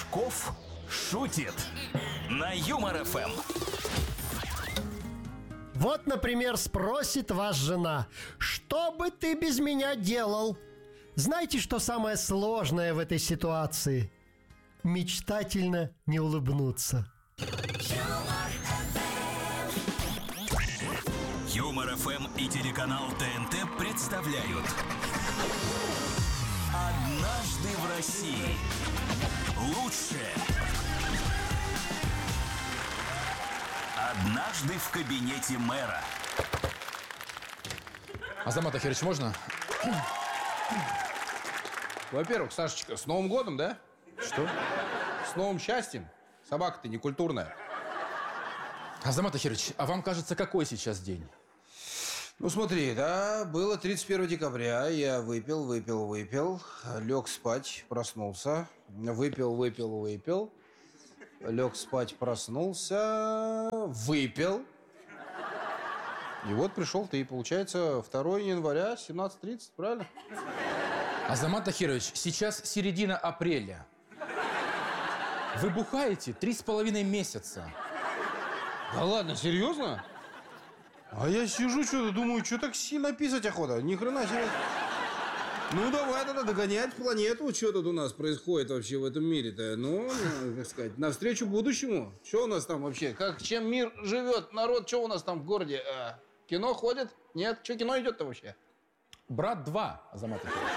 Рожков шутит на Юмор ФМ. Вот, например, спросит вас жена: что бы ты без меня делал? Знаете, что самое сложное в этой ситуации? Мечтательно не улыбнуться. Юмор ФМ и телеканал ТНТ представляют «Однажды в России». Лучшее. Однажды в кабинете мэра. Азамат Ахирович, можно? Во-первых, Сашечка, с Новым годом, да? Что? С новым счастьем. Собака-то не культурная. Азамат Ахирович, а вам кажется, какой сейчас день? Ну, смотри, да, было 31 декабря, я выпил, лег спать, проснулся, выпил, лег спать, проснулся, выпил. И вот пришел ты, получается, 2 января, 17:30, правильно? Азамат Ахирович, сейчас середина апреля. Вы бухаете 3,5 месяца. Да ладно, серьезно? А я сижу, что-то думаю, что так сильно писать охота? Ни хрена себе. Ну, давай тогда догонять планету. Что тут у нас происходит вообще в этом мире-то? Ну, как сказать, навстречу будущему. Что у нас там вообще? Чем мир живет? Народ, что у нас там в городе? Кино ходит? Нет? Что кино идет-то вообще? «Брат 2», Азамат Ахирович.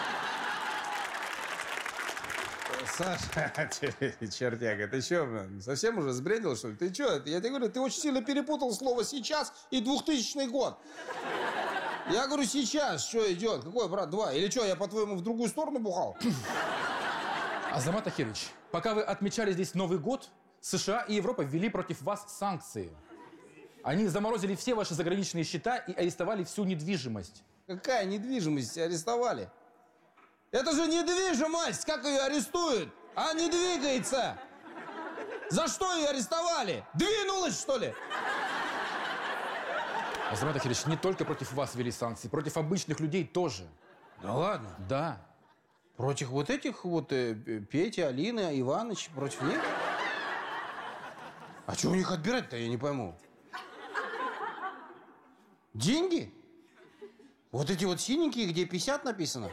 Саша, чертяка, ты что, совсем уже сбредил, что ли? Ты что? Я тебе говорю, ты очень сильно перепутал слово «сейчас» и 2000 год. Я говорю, сейчас что идет? Какой «Брат 2»? Или что, я, по-твоему, в другую сторону бухал? Азамат Ахирович, пока вы отмечали здесь Новый год, США и Европа ввели против вас санкции. Они заморозили все ваши заграничные счета и арестовали всю недвижимость. Какая недвижимость арестовали? Это же недвижимость! Как ее арестуют? А не двигается! За что ее арестовали? Двинулась, что ли? Азамат Ахирович, не только против вас ввели санкции, против обычных людей тоже. Да ладно? Да. Против вот этих вот Пети, Алины, Иваныч, против них? А что у них отбирать-то, я не пойму. Деньги? Вот эти вот синенькие, где 50 написано?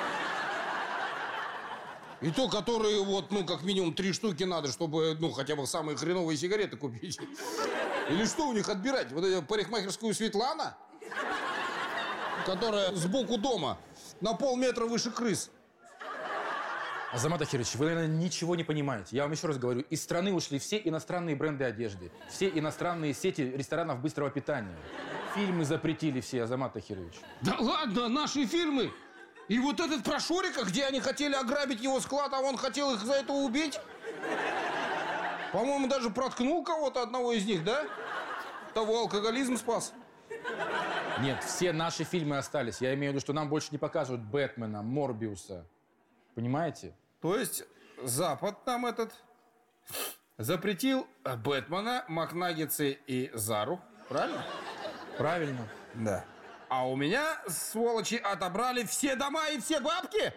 И то, которые вот, ну, как минимум 3 штуки надо, чтобы, ну, хотя бы самые хреновые сигареты купить. Или что у них отбирать? Вот эту парикмахерскую Светлана, которая сбоку дома, на полметра выше крыс. Азамат Ахирович, вы, наверное, ничего не понимаете. Я вам еще раз говорю, из страны ушли все иностранные бренды одежды, все иностранные сети ресторанов быстрого питания. Фильмы запретили все, Азамат Ахирович. Да ладно, наши фильмы! И вот этот про Шурика, где они хотели ограбить его склад, а он хотел их за это убить? По-моему, даже проткнул кого-то, одного из них, да? Того алкоголизм спас. Нет, все наши фильмы остались. Я имею в виду, что нам больше не покажут Бэтмена, Морбиуса. Понимаете? То есть Запад нам этот запретил Бэтмена, Макнаггетсы и Зару, правильно? Правильно. Да. А у меня, сволочи, отобрали все дома и все бабки?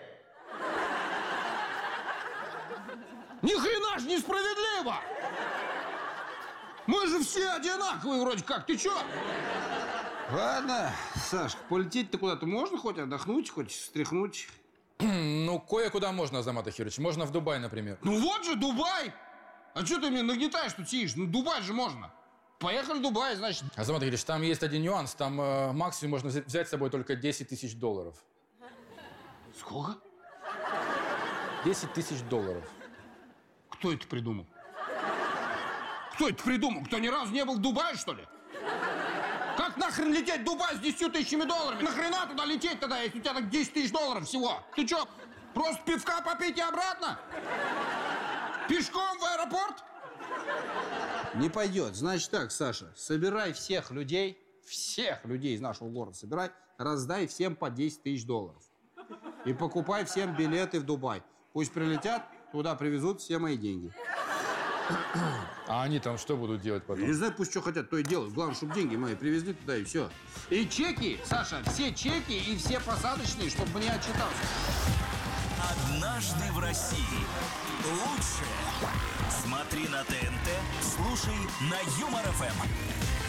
Ни хрена ж несправедливо! Мы же все одинаковые вроде как, ты чё? Ладно, Сашка, полететь-то куда-то можно хоть отдохнуть, хоть встряхнуть? Ну, кое-куда можно, Азамат Ахирович. Можно в Дубай, например. Ну вот же Дубай! А что ты мне нагнетаешь тут сидишь? Ну Дубай же можно. Поехали в Дубай, значит. Азамат Ахирович, там есть один нюанс. Там максимум можно взять с собой только 10 тысяч долларов. Сколько? 10 тысяч долларов. Кто это придумал? Кто это придумал? Кто ни разу не был в Дубае, что ли? Как нахрен лететь в Дубай с 10 тысячами долларов? Нахрена туда лететь тогда, если у тебя так 10 тысяч долларов всего? Ты что, просто пивка попить и обратно? Пешком в аэропорт? Не пойдет. Значит так, Саша, собирай всех людей из нашего города собирай, раздай всем по 10 тысяч долларов. И покупай всем билеты в Дубай. Пусть прилетят, туда привезут все мои деньги. А они там что будут делать потом? Не знаю, пусть что хотят, то и делают. Главное, чтобы деньги мои привезли туда, и все. И чеки, Саша, все чеки и все посадочные, чтобы мне отчитался. «Однажды в России». лучшее смотри на ТНТ, слушай на Юмор ФМ.